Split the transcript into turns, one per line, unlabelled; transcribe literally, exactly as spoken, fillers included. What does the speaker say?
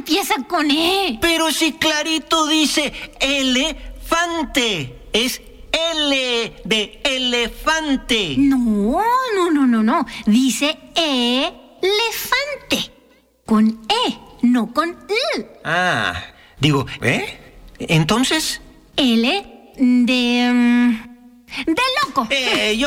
empieza con E.
Pero si clarito dice elefante. Es L de elefante.
No, no, no, no, no. Dice elefante. Con E, no con L.
Ah, digo, ¿eh? Entonces...
L de... um, de loco.
Eh, yo